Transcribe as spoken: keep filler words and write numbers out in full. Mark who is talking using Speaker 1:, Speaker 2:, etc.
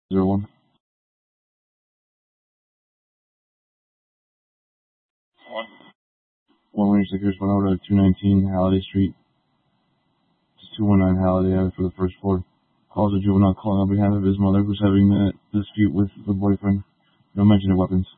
Speaker 1: Zero one. One. One range takers went over to two nineteen Halliday Street. It's two one nine Halliday Ave for the first floor. Calls a juvenile calling on behalf of his mother who's having a dispute with the boyfriend. No mention of weapons.